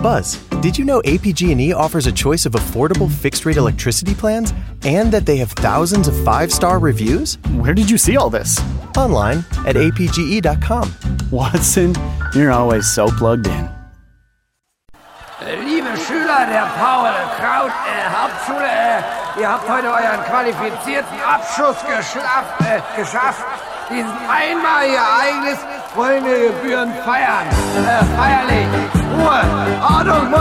Buzz, did you know APG&E offers a choice of affordable fixed-rate electricity plans and that they have thousands of 5-star reviews? Where did you see all this? Online at apge.com. Watson, you're always so plugged in. Liebe Schüler der Paul-Kraut Hauptschule, ihr habt heute euren qualifizierten Abschluss geschafft. Dieses einmalige Ereignis wollen wir gebührend feiern. Feierlich. Ruhe, Ordnung.